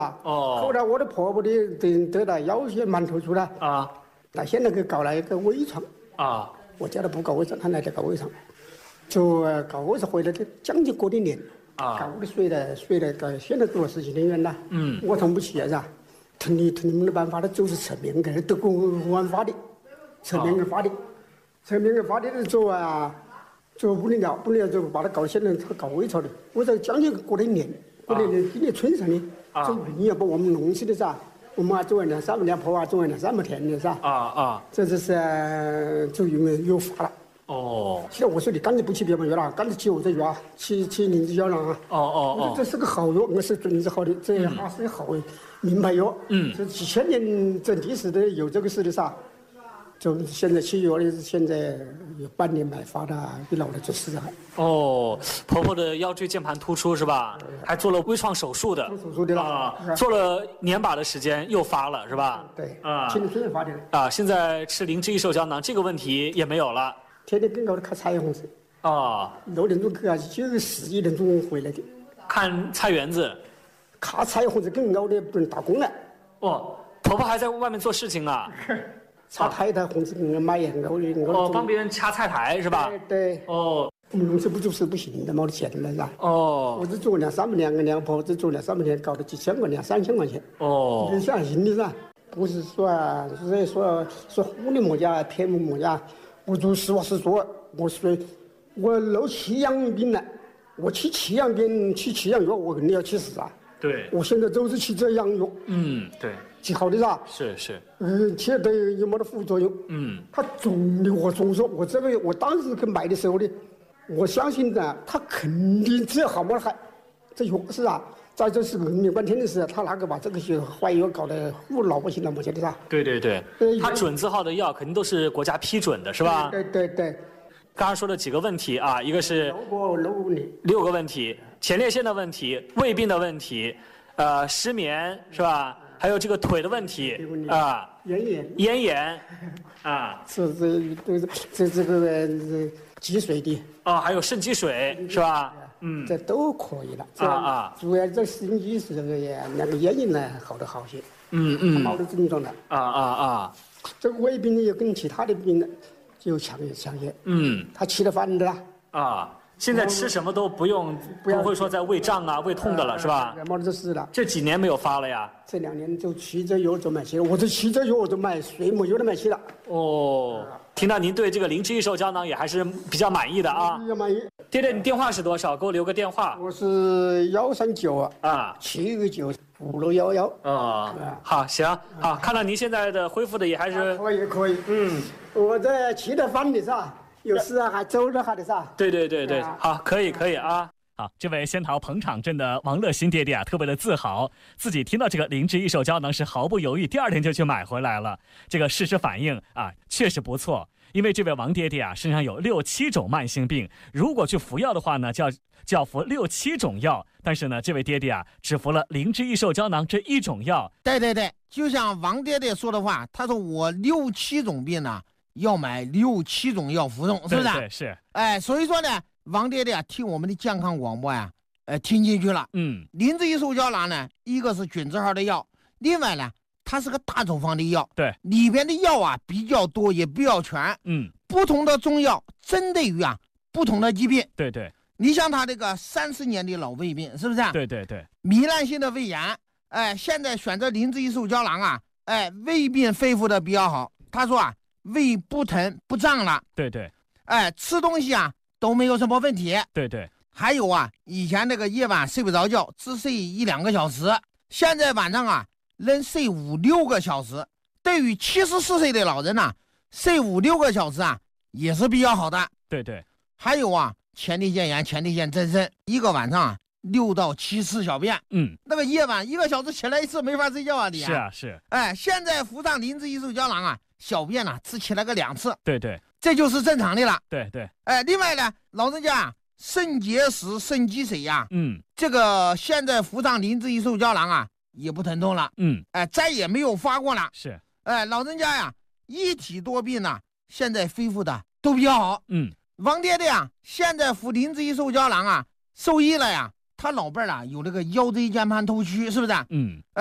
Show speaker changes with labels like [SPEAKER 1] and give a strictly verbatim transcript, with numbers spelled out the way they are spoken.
[SPEAKER 1] 哦，
[SPEAKER 2] 后来我的婆婆的得得了腰血馒头出了
[SPEAKER 1] 啊，
[SPEAKER 2] 那现在给搞了一个微创
[SPEAKER 1] 啊，
[SPEAKER 2] 我家里不搞微创，他来这搞微创，就搞微创回来的将近过的年
[SPEAKER 1] 啊，
[SPEAKER 2] 搞的睡了睡了个现在做了十几年远了，
[SPEAKER 1] 嗯，
[SPEAKER 2] 我同不起啊，是吧？疼你疼你们的办法，他就是侧面给都公安发的，侧面给发的，侧面给发的做啊，做不能了，不能了就把他搞现在他搞微创的，我这将近过了一年，过了一年今年村上的。
[SPEAKER 1] 啊，
[SPEAKER 2] 这云也把我们弄死的噻，我们啊做完了三百两坡啊，做完了三百田的噻。
[SPEAKER 1] 啊啊，
[SPEAKER 2] 这就是就云又发了。
[SPEAKER 1] 哦，
[SPEAKER 2] 现在我说你赶紧不起别买药了，赶紧起我这药，起起灵芝胶囊啊。
[SPEAKER 1] 哦哦
[SPEAKER 2] 哦，这是个好药，我是准是好的，这还是好的名牌药。
[SPEAKER 1] 嗯，
[SPEAKER 2] 这几千年整地时的有这个事的噻。就现在起药的，现在有半年买发的，比老的就死了。
[SPEAKER 1] 哦，婆婆的腰椎间盘突出是吧？还做了微创手术的。
[SPEAKER 2] 做手术的了
[SPEAKER 1] 啊，做了年把的时间又发了是吧？
[SPEAKER 2] 对。
[SPEAKER 1] 啊，
[SPEAKER 2] 今年春发的。
[SPEAKER 1] 啊，现在吃灵芝益寿胶囊这个问题也没有了。
[SPEAKER 2] 天天跟高头看彩虹子。
[SPEAKER 1] 啊，
[SPEAKER 2] 六点钟去啊，就十一点钟回来的。
[SPEAKER 1] 看菜园子。
[SPEAKER 2] 看彩虹子跟高的不能打工了。
[SPEAKER 1] 哦，婆婆还在外面做事情啊。
[SPEAKER 2] 插太太红子跟人买呀，我我
[SPEAKER 1] 哦，帮别人掐菜台是吧？
[SPEAKER 2] 对。
[SPEAKER 1] 哦，
[SPEAKER 2] 我们农村不做事不行的，没得钱了是吧？
[SPEAKER 1] 哦，
[SPEAKER 2] 我只做两三百两个两婆，只做两三百两，搞了几千块两三千块钱。
[SPEAKER 1] 哦，
[SPEAKER 2] 你相信的噻，不是说啊，是说说唬你么家骗我么家，我就实话实说，我说我漏气养病了，我吃气养病吃气养药，我肯定要去死啊。
[SPEAKER 1] 对。
[SPEAKER 2] 我现在都是吃这养药。
[SPEAKER 1] 嗯，对。
[SPEAKER 2] 极好的噻，
[SPEAKER 1] 是是，
[SPEAKER 2] 嗯，其实对有没得副作用，
[SPEAKER 1] 嗯，
[SPEAKER 2] 他中的我总说，我这个我当时去买的时候呢，我相信呢，他肯定只要好么害，这药是啊，在这是人命关天的事，他哪个把这个些坏药搞得唬老百姓了，我觉得噻。
[SPEAKER 1] 对对对，他准字号的药肯定都是国家批准的，是吧？
[SPEAKER 2] 对对对。
[SPEAKER 1] 刚刚说了几个问题啊，一个是
[SPEAKER 2] 六个六个问题，
[SPEAKER 1] 六个问题，前列腺的问题，胃病的问题，呃，失眠是吧？还有这个腿的问题啊，
[SPEAKER 2] 咽炎，
[SPEAKER 1] 咽炎，啊，
[SPEAKER 2] 是这这这这个积水的
[SPEAKER 1] 啊，还有肾积水是吧？嗯，
[SPEAKER 2] 这都可以了。
[SPEAKER 1] 啊啊，
[SPEAKER 2] 主要这心肌是这个那个咽炎呢好的好些。
[SPEAKER 1] 嗯嗯，
[SPEAKER 2] 没得症状了。
[SPEAKER 1] 啊啊啊，
[SPEAKER 2] 这个胃病呢，又跟其他的病呢就强强些。
[SPEAKER 1] 嗯，
[SPEAKER 2] 他吃了饭的啦。
[SPEAKER 1] 啊。现在吃什么都不用，不会说在胃胀啊、胃痛的了，是吧？
[SPEAKER 2] 没得这事了。
[SPEAKER 1] 这几年没有发了呀？
[SPEAKER 2] 这两年就吃这药就买起了，我这吃这药我都买水没有的买起了。
[SPEAKER 1] 哦，听到您对这个灵芝益寿胶囊也还是比较满意的啊？
[SPEAKER 2] 比较满意。
[SPEAKER 1] 爹爹，你电话是多少？给我留个电话。
[SPEAKER 2] 我是幺三九啊，
[SPEAKER 1] 啊，
[SPEAKER 2] 七个九五六幺幺。
[SPEAKER 1] 哦，好，行，好，看到您现在的恢复的也还是
[SPEAKER 2] 可以可以。嗯，我这吃了饭的噻。有时啊，还走着哈的噻。
[SPEAKER 1] 对对对对，好，可以可以啊。
[SPEAKER 3] 好，这位仙桃彭场镇的王乐新爹爹啊，特别的自豪，自己听到这个灵芝益寿胶囊是毫不犹豫，第二天就去买回来了。这个事实反应啊，确实不错。因为这位王爹爹啊，身上有六七种慢性病，如果去服药的话呢，就要就要服六七种药。但是呢，这位爹爹啊，只服了灵芝益寿胶囊这一种药。
[SPEAKER 4] 对对对，就像王爹爹说的话，他说我六七种病呢、啊。要买六七种药服用，是不是？
[SPEAKER 3] 对，是。
[SPEAKER 4] 哎，所以说呢，王爹爹啊，听我们的健康广播呀、啊，呃，听进去了。
[SPEAKER 3] 嗯，
[SPEAKER 4] 灵芝益寿胶囊呢，一个是准字号的药，另外呢，它是个大处方的药，
[SPEAKER 3] 对，
[SPEAKER 4] 里边的药啊比较多，也比较全。
[SPEAKER 3] 嗯，
[SPEAKER 4] 不同的中药针对于啊不同的疾病。
[SPEAKER 3] 对对。
[SPEAKER 4] 你像他这个三十年的老胃病，是不是？
[SPEAKER 3] 对对对。
[SPEAKER 4] 糜烂性的胃炎，哎，现在选择灵芝益寿胶囊啊，哎，胃病恢复的比较好。他说啊。胃不疼不胀了，
[SPEAKER 3] 对对，
[SPEAKER 4] 哎，吃东西啊都没有什么问题，
[SPEAKER 3] 对对。
[SPEAKER 4] 还有啊，以前那个夜晚睡不着觉，只睡一两个小时，现在晚上啊能睡五六个小时。对于七十四岁的老人呐、啊，睡五六个小时啊也是比较好的。
[SPEAKER 3] 对对。
[SPEAKER 4] 还有啊，前列腺炎、前列腺增生，一个晚上啊六到七次小便，
[SPEAKER 3] 嗯，
[SPEAKER 4] 那个夜晚一个小时起来一次没法睡觉啊，你啊。
[SPEAKER 3] 是啊是。
[SPEAKER 4] 哎，现在服上灵芝益寿胶囊啊。小便呢、啊，只起来个两次，
[SPEAKER 3] 对对，
[SPEAKER 4] 这就是正常的了。
[SPEAKER 3] 对对，
[SPEAKER 4] 哎，另外呢，老人家啊，肾结石、肾积水呀、啊，
[SPEAKER 3] 嗯，
[SPEAKER 4] 这个现在服上灵芝益寿胶囊啊，也不疼痛了，
[SPEAKER 3] 嗯，
[SPEAKER 4] 哎，再也没有发过了。
[SPEAKER 3] 是，
[SPEAKER 4] 哎，老人家呀，一体多病呢、啊，现在恢复的都比较好。
[SPEAKER 3] 嗯，
[SPEAKER 4] 王爹爹啊，现在服灵芝益寿胶囊啊，受益了呀。 他老伴儿啊有这个腰椎间盘突出，是不是？
[SPEAKER 3] 嗯。